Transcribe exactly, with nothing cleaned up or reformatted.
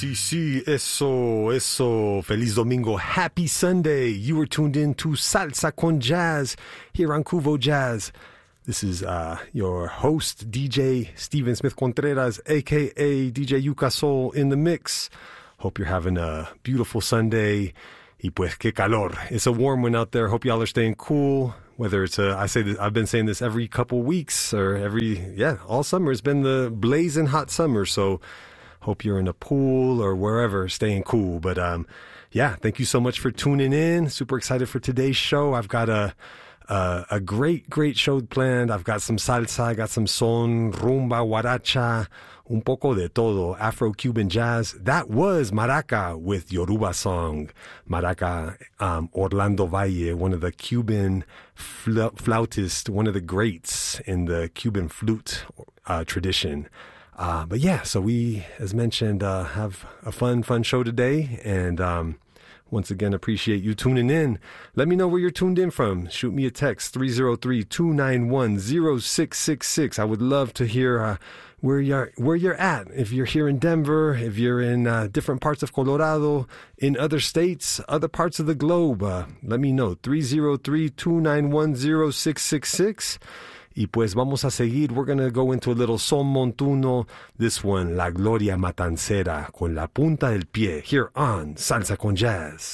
Sí, sí, eso, eso. Feliz Domingo. Happy Sunday. You are tuned in to Salsa con Jazz here on Cuvo Jazz. This is uh, your host, D J Steven Smith Contreras, a k a. D J Yuka Soul in the mix. Hope you're having a beautiful Sunday. Y pues, que calor. It's a warm one out there. Hope y'all are staying cool. Whether it's a, I say this, I've been saying this every couple weeks or every, yeah, all summer. It's been the blazing hot summer. So hope you're in a pool or wherever, staying cool. But um, yeah, thank you so much for tuning in. Super excited for today's show. I've got a a, a great, great show planned. I've got some salsa, I got some son, rumba, guaracha, un poco de todo, Afro-Cuban jazz. That was Maraca with Yoruba Song. Maraca, um, Orlando Valle, one of the Cuban fl- flautists, one of the greats in the Cuban flute uh, tradition. Uh, but yeah, so we, as mentioned, uh, have a fun, fun show today. And um, once again, appreciate you tuning in. Let me know where you're tuned in from. Shoot me a text, three oh three, two nine one, oh six six six. I would love to hear uh, where you're where you're at. If you're here in Denver, if you're in uh, different parts of Colorado, in other states, other parts of the globe, uh, let me know. three oh three, two nine one, oh six six six. Y pues vamos a seguir. We're going to go into a little son montuno. This one, La Gloria Matancera, con la punta del pie, here on Salsa con Jazz.